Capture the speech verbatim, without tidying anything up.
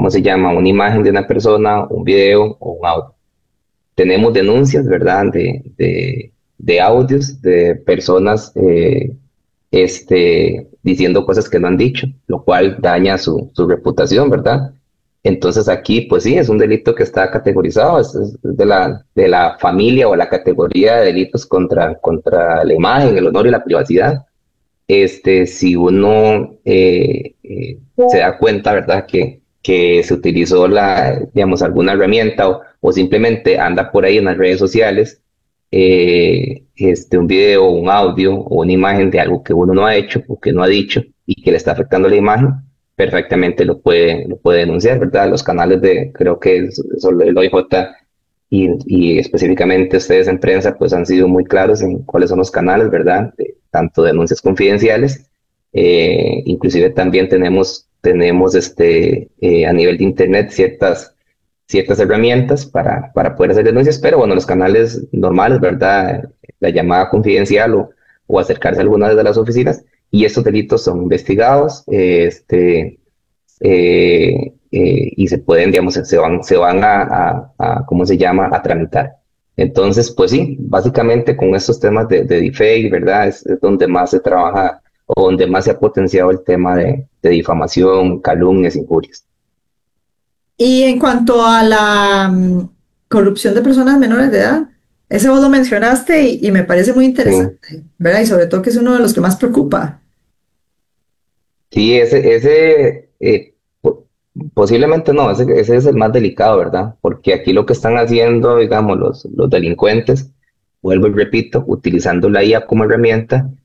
¿cómo se llama? Una imagen de una persona, un video o un audio. Tenemos denuncias, ¿verdad? De, de, de audios de personas eh, este, diciendo cosas que no han dicho, lo cual daña su, su reputación, ¿verdad? Entonces aquí, pues sí, es un delito que está categorizado, es, es de la, de la familia o la categoría de delitos contra, contra la imagen, el honor y la privacidad. Este, si uno eh, eh, se da cuenta, ¿verdad? Que, que se utilizó la, digamos, alguna herramienta o, o simplemente anda por ahí en las redes sociales, eh, este, un video, un audio o una imagen de algo que uno no ha hecho o que no ha dicho y que le está afectando la imagen, perfectamente lo puede, lo puede denunciar, ¿verdad? Los canales de, creo que es, es el O I J y, y específicamente ustedes en prensa, pues han sido muy claros en cuáles son los canales, ¿verdad? De, tanto denuncias confidenciales, eh, inclusive también tenemos, tenemos este, eh, a nivel de Internet ciertas, ciertas herramientas para, para poder hacer denuncias, pero bueno, los canales normales, ¿verdad? La llamada confidencial o, o acercarse a alguna de las oficinas, y estos delitos son investigados, eh, este, eh, eh, y se pueden, digamos, se van, se van a, a, a, ¿cómo se llama?, a tramitar. Entonces, pues sí, básicamente con estos temas de, de deepfake, ¿verdad? Es, es donde más se trabaja o donde más se ha potenciado el tema de, de difamación, calumnias, injurias. Y en cuanto a la mm, corrupción de personas menores de edad, ese vos lo mencionaste y, y me parece muy Sí, interesante, ¿verdad? Y sobre todo que es uno de los que más preocupa. sí, ese, ese eh, po- posiblemente no, ese, ese es el más delicado, ¿verdad? Porque aquí lo que están haciendo, digamos, los, los delincuentes, vuelvo y repito, utilizando la I A como herramienta